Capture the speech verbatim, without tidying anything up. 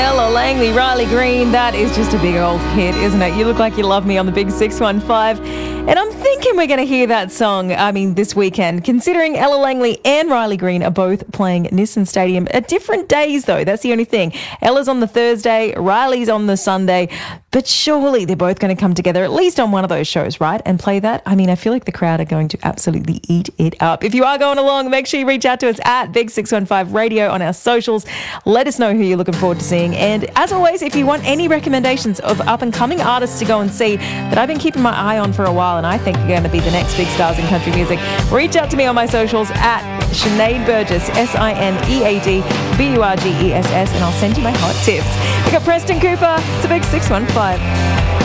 Ella Langley, Riley Green, that is just a big old hit, isn't it? You Look Like You Love Me on the Big six one five. And I'm thinking we're going to hear that song, I mean, this weekend, considering Ella Langley and Riley Green are both playing Nissan Stadium at different days, though. That's the only thing. Ella's on the Thursday, Riley's on the Sunday. But surely they're both going to come together, at least on one of those shows, right? And play that. I mean, I feel like the crowd are going to absolutely eat it up. If you are going along, make sure you reach out to us at Big six one five Radio on our socials. Let us know who you're looking forward to seeing. And as always, if you want any recommendations of up-and-coming artists to go and see that I've been keeping my eye on for a while and I think are going to be the next big stars in country music, reach out to me on my socials at Sinead Burgess, S I N E A D B U R G E S S, and I'll send you my hot tips. We got Preston Cooper. It's a Big six one five.